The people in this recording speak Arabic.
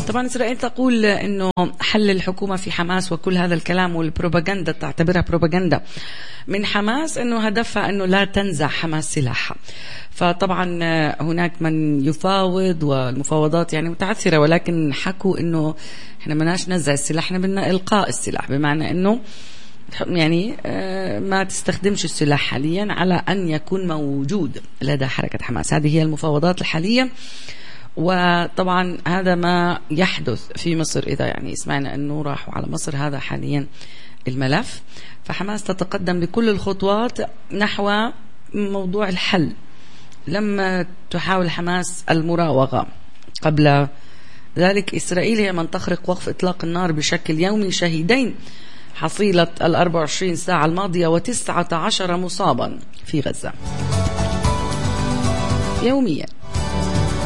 طبعا إسرائيل تقول أنه حل الحكومة في حماس وكل هذا الكلام والبروباغندا، تعتبرها بروباغندا من حماس، أنه هدفها أنه لا تنزع حماس سلاحها. فطبعا هناك من يفاوض والمفاوضات يعني متعثرة، ولكن حكوا أنه احنا مناش ننزع السلاح، احنا بدنا إلقاء السلاح، بمعنى أنه يعني ما تستخدمش السلاح حاليا على أن يكون موجود لدى حركة حماس. هذه هي المفاوضات الحالية. وطبعا هذا ما يحدث في مصر، إذا يعني سمعنا أنه راحوا على مصر، هذا حاليا الملف. فحماس تتقدم بكل الخطوات نحو موضوع الحل. لما تحاول حماس المراوغة قبل ذلك، إسرائيل هي من تخرق وقف إطلاق النار بشكل يومي. شهيدين حصيلة 24 ساعة الماضية و19 مصابا في غزة يوميا.